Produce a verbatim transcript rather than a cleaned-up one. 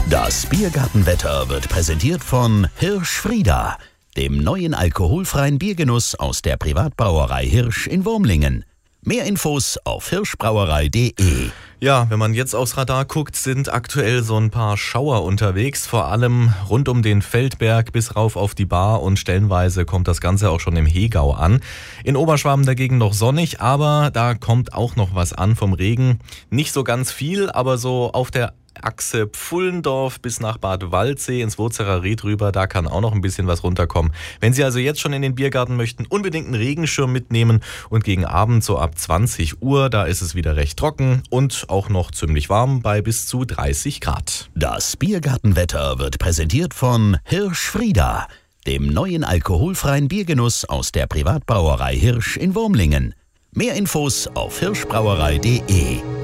Das Biergartenwetter wird präsentiert von Hirsch Frieda, dem neuen alkoholfreien Biergenuss aus der Privatbrauerei Hirsch in Wurmlingen. Mehr Infos auf hirschbrauerei punkt de. Ja, wenn man jetzt aufs Radar guckt, sind aktuell so ein paar Schauer unterwegs, vor allem rund um den Feldberg bis rauf auf die Bar, und stellenweise kommt das Ganze auch schon im Hegau an. In Oberschwaben dagegen noch sonnig, aber da kommt auch noch was an vom Regen. Nicht so ganz viel, aber so auf der Achse Pfullendorf bis nach Bad Waldsee ins Wurzerer Ried rüber, da kann auch noch ein bisschen was runterkommen. Wenn Sie also jetzt schon in den Biergarten möchten, unbedingt einen Regenschirm mitnehmen, und gegen Abend so ab zwanzig Uhr, da ist es wieder recht trocken und auch noch ziemlich warm bei bis zu dreißig Grad. Das Biergartenwetter wird präsentiert von Hirsch Frieda, dem neuen alkoholfreien Biergenuss aus der Privatbrauerei Hirsch in Wurmlingen. Mehr Infos auf hirschbrauerei punkt de.